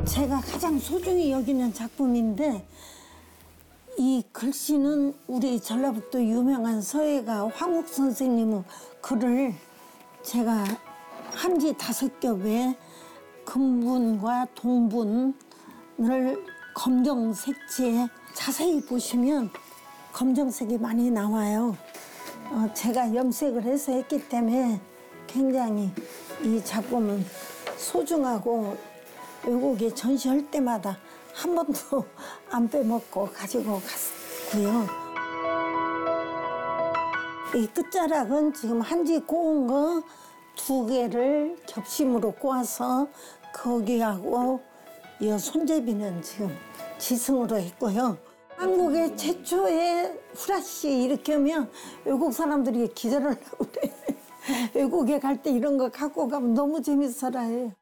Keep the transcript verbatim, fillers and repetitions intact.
제가 가장 소중히 여기는 작품인데 이 글씨는 우리 전라북도 유명한 서예가 황욱 선생님의 글을 제가 한지 다섯 겹에 금분과 동분을 검정 색지에 자세히 보시면 검정색이 많이 나와요. 어, 제가 염색을 해서 했기 때문에 굉장히 이 작품은 소중하고 외국에 전시할 때마다 한 번도 안 빼먹고 가지고 갔고요. 이 끝자락은 지금 한지 꼬은 거 두 개를 겹심으로 꼬아서 거기하고 이 손잡이는 지금 지승으로 했고요. 한국의 최초의 후라시 이렇게 하면 외국 사람들이 기절을 하고 그래. 외국에 갈 때 이런 거 갖고 가면 너무 재밌어라 해요.